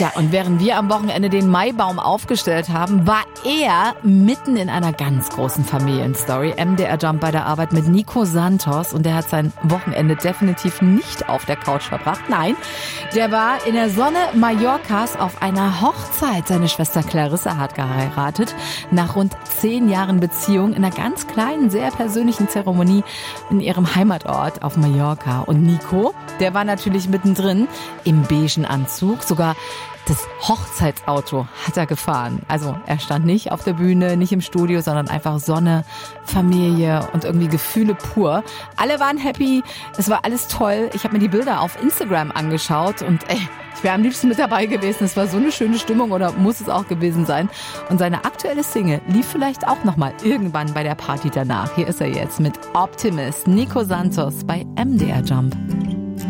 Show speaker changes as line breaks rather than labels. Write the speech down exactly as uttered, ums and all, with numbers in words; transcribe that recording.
Tja, und während wir am Wochenende den Maibaum aufgestellt haben, war er mitten in einer ganz großen Familienstory. M D R Jump bei der Arbeit mit Nico Santos und der hat sein Wochenende definitiv nicht auf der Couch verbracht. Nein, der war in der Sonne Mallorcas auf einer Hochzeit. Seine Schwester Clarissa hat geheiratet. Nach rund zehn Jahren Beziehung in einer ganz kleinen, sehr persönlichen Zeremonie in ihrem Heimatort auf Mallorca. Und Nico, der war natürlich mittendrin im beigen Anzug. Sogar das Hochzeitsauto hat er gefahren. Also er stand nicht auf der Bühne, nicht im Studio, sondern einfach Sonne, Familie und irgendwie Gefühle pur. Alle waren happy, es war alles toll. Ich habe mir die Bilder auf Instagram angeschaut und ey, ich wäre am liebsten mit dabei gewesen. Es war so eine schöne Stimmung oder muss es auch gewesen sein. Und seine aktuelle Single lief vielleicht auch nochmal irgendwann bei der Party danach. Hier ist er jetzt mit Optimist, Nico Santos bei M D R Jump.